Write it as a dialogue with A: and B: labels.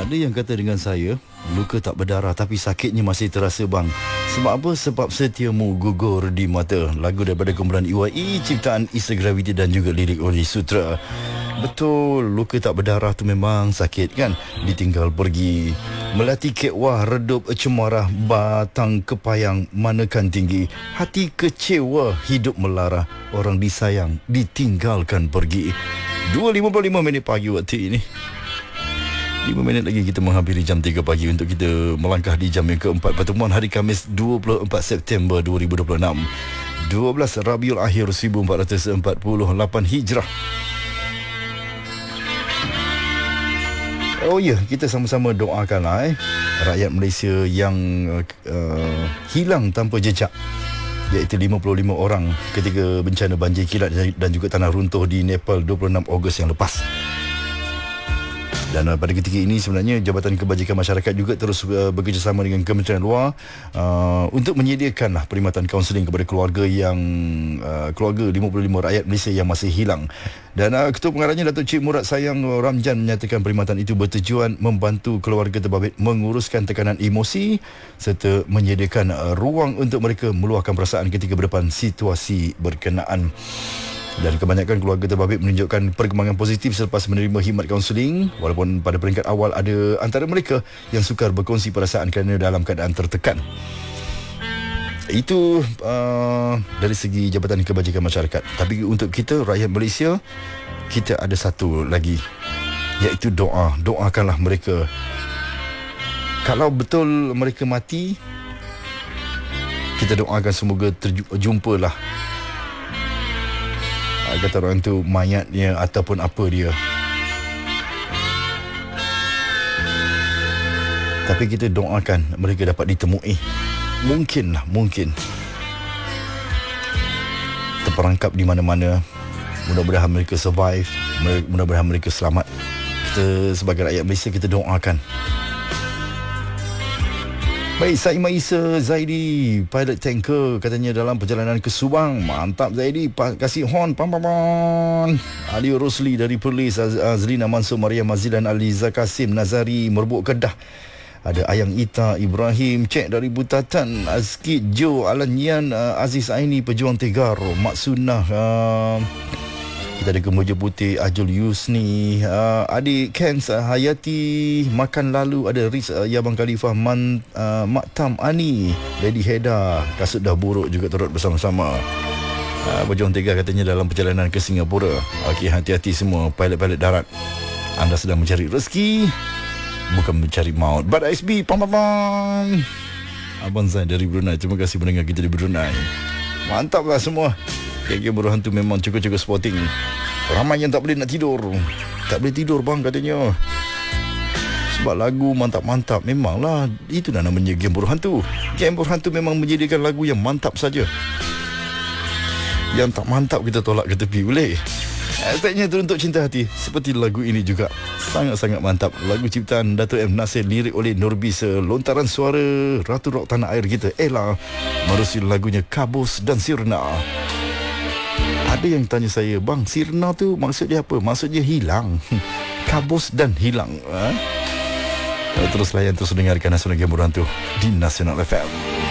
A: Ada yang kata dengan saya, luka tak berdarah tapi sakitnya masih terasa bang. Sebab apa? Sebab setiamu gugur di mata. Lagu daripada kumpulan EYE, ciptaan Isa Gravity dan juga lirik oleh Sutra. Betul, luka tak berdarah tu memang sakit kan? Ditinggal pergi. Melati kekwah, redup cemarah, batang kepayang manakan tinggi. Hati kecewa, hidup melara. Orang disayang, ditinggalkan pergi. 2.55 minit pagi waktu ini. 5 minit lagi kita menghampiri jam 3 pagi untuk kita melangkah di jam yang keempat pertemuan hari Khamis 24 September 2026. 12 Rabiul Akhir 1448 Hijrah. Oh ya, kita sama-sama doakanlah rakyat Malaysia yang hilang tanpa jejak, iaitu 55 orang ketika bencana banjir kilat dan juga tanah runtuh di Nepal 26 Ogos yang lepas. Dan pada ketika ini sebenarnya Jabatan Kebajikan Masyarakat juga terus bekerjasama dengan Kementerian Luar untuk menyediakan perkhidmatan kaunseling kepada keluarga yang keluarga 55 rakyat Malaysia yang masih hilang. Dan Ketua Pengarahnya Datuk Cik Murad Sayang Ramjan menyatakan perkhidmatan itu bertujuan membantu keluarga terbabit menguruskan tekanan emosi serta menyediakan ruang untuk mereka meluahkan perasaan ketika berdepan situasi berkenaan. Dan kebanyakan keluarga terbabit menunjukkan perkembangan positif selepas menerima khidmat kaunseling, walaupun pada peringkat awal ada antara mereka yang sukar berkongsi perasaan kerana dalam keadaan tertekan. Itu dari segi Jabatan Kebajikan Masyarakat. Tapi untuk kita rakyat Malaysia, kita ada satu lagi, iaitu doa. Doakanlah mereka. Kalau betul mereka mati, kita doakan semoga terjumpalah, kata orang tu, mayatnya ataupun apa dia. Tapi kita doakan mereka dapat ditemui. Mungkin terperangkap di mana-mana. Mudah-mudahan mereka survive, mudah-mudahan mereka selamat. Kita sebagai rakyat Malaysia, kita doakan. Baik, Saimah Isa Zaidi, pilot tanker, katanya dalam perjalanan ke Subang. Mantap Zaidi, kasih horn, pam. Ali Rosli dari Perlis, Azlina Mansur, Maria Mazilan, Aliza Kasim, Nazari Merbuk Kedah. Ada Ayang Ita, Ibrahim Cek dari Butatan, Azkid Jo, Alan Yan, Aziz Aini, Pejuang Tegar, Mak Sunnah, kita ada Kemeja Putih, Ajul Yusni, adik Kens, Hayati Makan Lalu, ada Riz, Yabang Khalifah, Maktam Ani, Lady Heda, Kasut Dah Buruk juga turut bersama-sama. Pejuang Tegar katanya dalam perjalanan ke Singapura. Okey, hati-hati semua pilot-pilot darat. Anda sedang mencari rezeki, bukan mencari maut. Bad SB, pam. Abang Zain dari Brunei, terima kasih mendengar kita di Brunei. Mantaplah semua. Geng-geng buruh hantu memang cukup-cukup sporting. Ramai yang tak boleh nak tidur. Tak boleh tidur bang katanya, sebab lagu mantap-mantap. Memanglah, itu dah namanya geng buruh hantu. Geng buruh hantu memang menyediakan lagu yang mantap saja. Yang tak mantap kita tolak ke tepi, boleh? Efeknya teruntuk cinta hati. Seperti lagu ini juga sangat-sangat mantap. Lagu ciptaan Dato' M. Nasir, lirik oleh Nurbisa, lontaran suara Ratu Rock tanah air kita Ella, menerusi lagunya Kabus dan Sirna. Ada yang tanya saya, bang, Sirna tu maksud dia apa? Maksudnya hilang. Kabus dan hilang. Terus layan, terus dengarkan Nasional Geng Buruh Hantu di Nasional FM.